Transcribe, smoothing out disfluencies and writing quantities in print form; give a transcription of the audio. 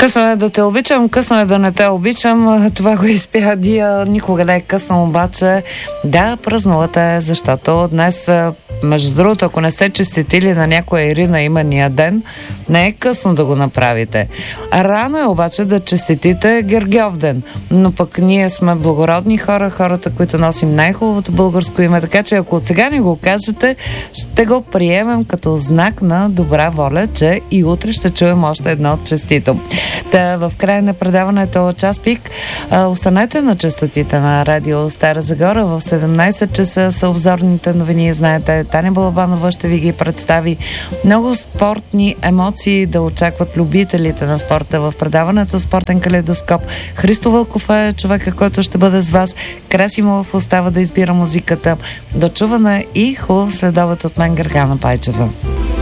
Късно е да те обичам, късно е да не те обичам. Това го изпя Дия. Никога не е късно, обаче да, празнувате, защото днес, между другото, ако не сте честитили на някоя Ирина имения ден, не е късно да го направите. Рано е обаче да честитите Гергьовден. Но пък ние сме благородни хора, хората, които носим най-хубавото българско име, така че ако от сега ни го кажете, ще го приемем като знак на добра воля, че и утре ще чуем още едно честито. Та в края на предаването Час пик останете на честотите на радио Стара Загора. В 17 часа са обзорните новини. Знаете, Таня Балабанова ще ви ги представи. Много спортни емоции да очакват любителите на спорта в предаването Спортен калейдоскоп. Христо Вълков е човека, който ще бъде с вас. Краси Мулов остава да избира музиката. До чуване и хубав следобед от мен, Гергана Пайчева.